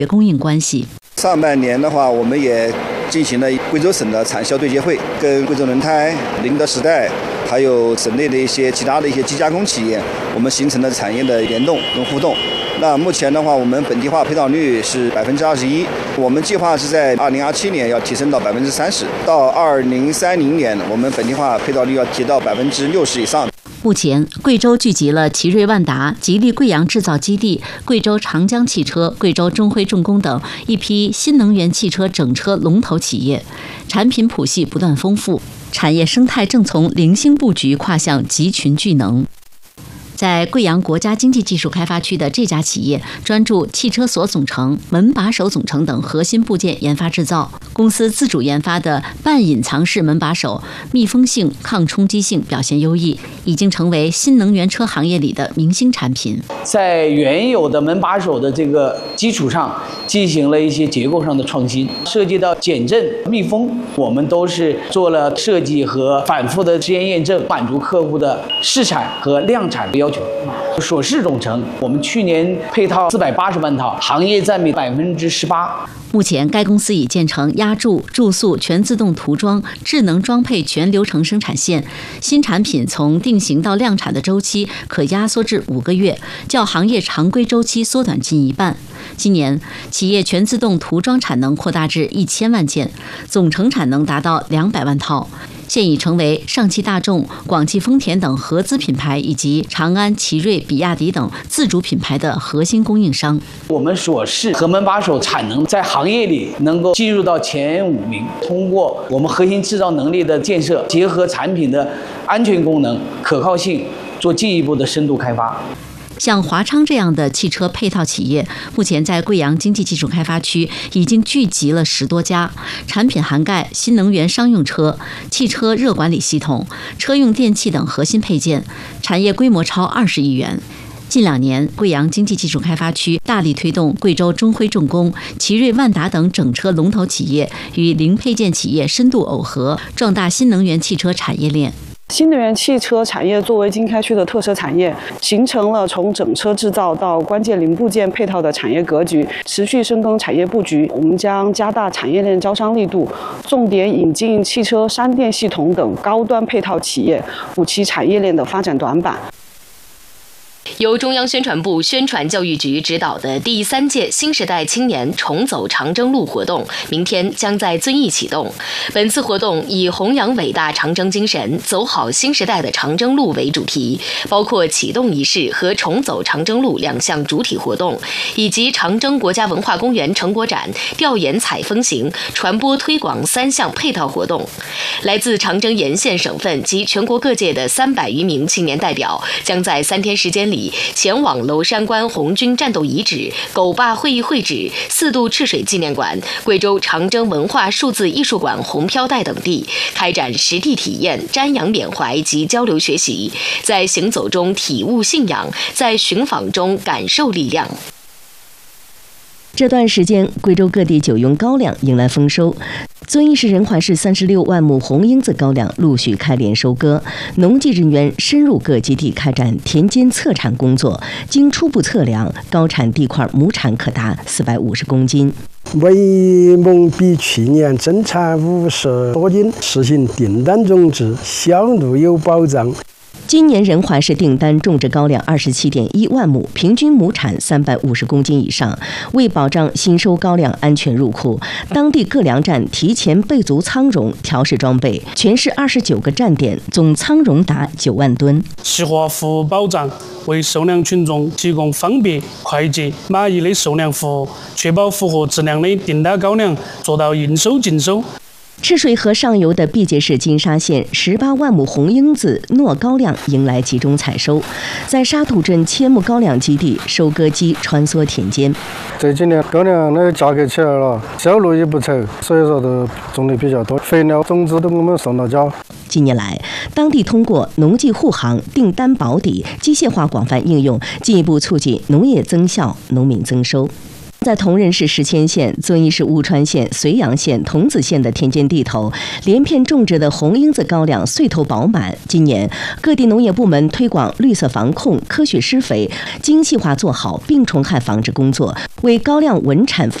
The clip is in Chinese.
供应关系。 上半年的话，我们也进行了贵州省的产销对接会，跟贵州轮胎、宁德时代，还有省内的一些其他的一些机加工企业，我们形成了产业的联动跟互动。那目前的话，我们本地化配套率是21%，我们计划是在2027年要提升到30%，到2030年，我们本地化配套率要提到60%以上。 目前，贵州聚集了奇瑞万达、吉利贵阳制造基地、贵州长江汽车、贵州中辉重工等一批新能源汽车整车龙头企业，产品谱系不断丰富，产业生态正从零星布局跨向集群聚能。在贵阳国家经济技术开发区的这家企业专注汽车锁总成、门把手总成等核心部件研发制造。公司自主研发的半隐藏式门把手，密封性、抗冲击性表现优异，已经成为新能源车行业里的明星产品。 在原有的门把手的这个基础上，进行了一些结构上的创新，涉及到减震、密封，我们都是做了设计和反复的实验验证，满足客户的试产和量产的要求。锁式总成，我们去年配套480万套，行业占比18%。 目前，该公司已建成压铸、注塑、全自动涂装、智能装配全流程生产线。新产品从定型到量产的周期可压缩至5个月，较行业常规周期缩短近一半。今年，企业全自动涂装产能扩大至1000万件，总成产能达到200万套。现已成为上汽大众、广汽丰田等合资品牌以及长安、奇瑞、比亚迪等自主品牌的核心供应商。 我们锁式和门把手产能在行业里能够进入到前5名。通过我们核心制造能力的建设，结合产品的安全功能、可靠性，做进一步的深度开发。 像华昌这样的汽车配套企业，目前在贵阳经济技术开发区已经聚集了10多家，产品涵盖新能源商用车、汽车热管理系统、车用电器等核心配件，产业规模超20亿元。近2年，贵阳经济技术开发区大力推动贵州中辉重工、奇瑞万达等整车龙头企业与零配件企业深度耦合，壮大新能源汽车产业链。 新能源汽车产业作为经开区的特色产业，形成了从整车制造到关键零部件配套的产业格局，持续深耕产业布局。我们将加大产业链招商力度，重点引进汽车商电系统等高端配套企业，补齐产业链的发展短板。 由中央宣传部宣传教育局指导的第3届新时代青年重走长征路活动，明天将在遵义启动。本次活动以弘扬伟大长征精神，走好新时代的长征路为主题，包括启动仪式和重走长征路2项主体活动，以及长征国家文化公园成果展、调研采风行、传播推广3项配套活动。来自长征沿线省份及全国各界的300余名青年代表，将在3天时间里前往娄山关红军战斗遗址、狗坝会议会址、4渡赤水纪念馆、贵州长征文化数字艺术馆红飘带等地，开展实地体验、瞻仰缅怀及交流学习，在行走中体悟信仰，在寻访中感受力量。 这段时间，贵州各地酒用高粱迎来丰收。遵义市仁怀市36万亩红缨子高粱陆续开镰收割，农技人员深入各基地开展田间测产工作。经初步测量，高产地块亩产可达450公斤。 为蒙比去年增产50多斤，实行订单种植，销路有保障。 今年仁怀市订单种植高粱27.1万亩，平均亩产350公斤以上。为保障新收高粱安全入库，当地各粮站提前备足仓容、调试装备，全市29个站点总仓容达9万吨。 细化服务保障，为受粮群众提供方便、快捷、满意的售粮服务，确保符合质量的订单高粱做到应收尽收。 赤水河上游的毕节市金沙县18万亩红缨子糯高粱迎来集中采收，在沙土镇千亩高粱基地，收割机穿梭田间。 这几年高粱的价格起来了，销路也不错，所以说都种的比较多，肥料、种子都给我们送到家。 近年来，当地通过农技护航、订单保底、机械化广泛应用，进一步促进农业增效、农民增收。 在铜仁市石阡县、遵义市雾川县、绥阳县、桐梓县的田间地头，连片种植的红缨子高粱穗头饱满。今年，各地农业部门推广绿色防控、科学施肥、精细化做好病虫害防治工作，为高粱稳产